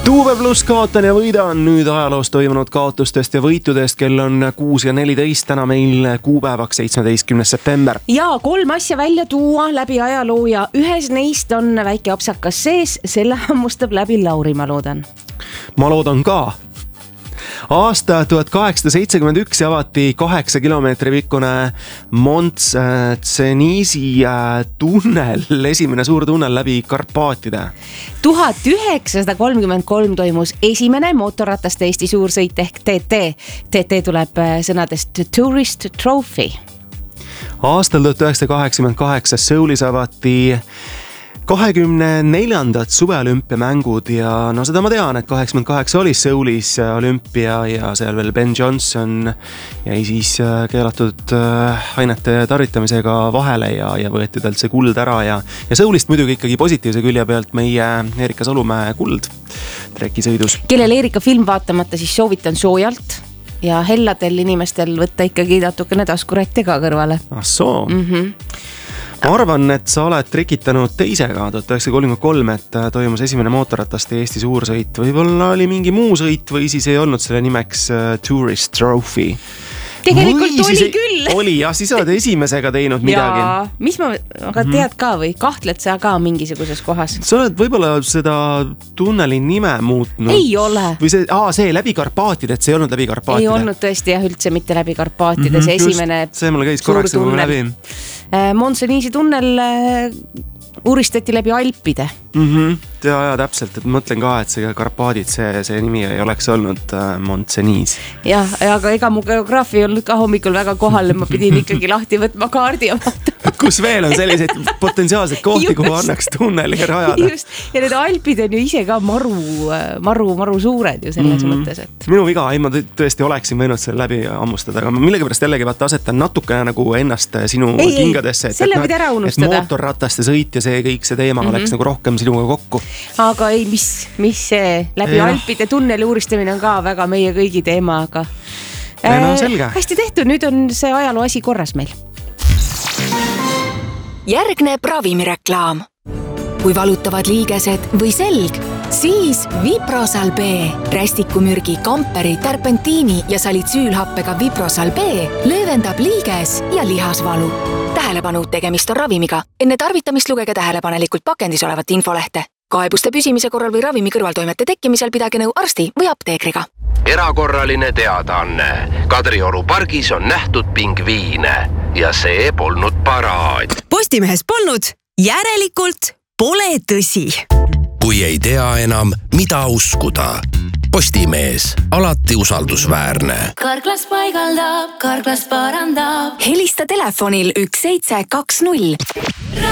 Tuve pluss kaotan ja võidan nüüd ajaloos toimunud kaotustest ja võitudest. Kell on 6:14, täna meil kuupäevaks 17. september. Ja 3 asja välja tuua läbi ajaloo ja ühes neist on väike apsakas sees. Selle hammustab läbi Lauri, ma loodan. Ma loodan ka. Aasta 1871 avati 8 kilomeetri pikkune Mont-Cenis'i tunnel, esimene suur tunnel läbi Karpaatide. 1933 toimus esimene mootorrataste Eesti suursõit ehk TT. TT tuleb sõnadest Tourist Trophy. Aastal 1988 Soulis avati 24. suveolümpiamängud ja no seda ma tean, et 88 oli Soulis olümpia ja seal veel Ben Johnson jäi siis keelatud ainete tarvitamisega vahele ja võeti talt see kuld ära ja Soulist muidugi ikkagi positiivse külje pealt meie Erika Salumäe kuld trekisõidus. Kellel Erika film vaatamata, siis soovitan soojalt ja helladel inimestel võtta ikkagi natukene taskurätte ka kõrvale. Soo. Ma arvan, et sa oled trikitanud teisega 1933, et toimus esimene mootorrataste Eesti suursõit. Võib-olla oli mingi muu sõit või siis ei olnud selle nimeks Tourist Trophy. Tegelikult või oli küll. Oli ja siis oled esimesega teinud midagi. Ja, mis ma, aga tead ka või kahtled sa ka mingisuguses kohas? Sa oled võib-olla seda tunneli nime muutnud. Ei ole. Või see läbi Karpaatide, et see ei olnud läbi Karpaatide. Ei olnud tõesti jah, üldse mitte läbi Karpaatide. See esimene just, see mulle käis korraks läbi. Mont-Cenis'i tunnel uristati läbi Alpide. Ja täpselt, et mõtlen ka, et see Karpaadid, see nimi ei oleks olnud Mont-Cenis. Jah, aga ega mu geograafi ei olnud ka hommikul väga kohal, ma pidin ikkagi lahti võtma kaardi ja vaatama. Kus veel on selliseid potentsiaalseid kohti, kuhu annaks tunneli rajada? Just, ja need Alpid on ju ise ka maru suured ju selles mõttes, et... Minu viga, ma tõesti oleksin võinud selle läbi ammustada, aga millegipärast jällegi vaata asetan natukene nagu ennast sinu kingadesse, et mootorrataste sõit ja see kõik see teema oleks nagu rohkem sinuga kokku. Aga ei, mis see läbi Alpide tunneli uuristamine on ka väga meie kõigi teema, aga selge. Hästi tehtud, nüüd on see ajaloo asi korras meil. Järgneb ravimireklaam. Kui valutavad liigesed või selg, siis Viprosal B. Rästikumürgi, kamperi, terpentiini ja salitsüülhappega Viprosal B löövendab liiges ja lihasvalu. Tähelepanu, tegemist on ravimiga. Enne tarvitamist lugege tähelepanelikult pakendis olevat infolehte. Kaebuste püsimise korral või ravimi kõrvaltoimete tekkimisel pidage nõu arsti või apteekriga. Erakorraline teadaanne. Kadrioru pargis on nähtud pingviine ja see polnud paraad. Postimehes polnud, järelikult pole tõsi. Kui ei tea enam, mida uskuda. Postimees, alati usaldusväärne. Karklas paigaldab, Karklas parandab. Helista telefonil 1720.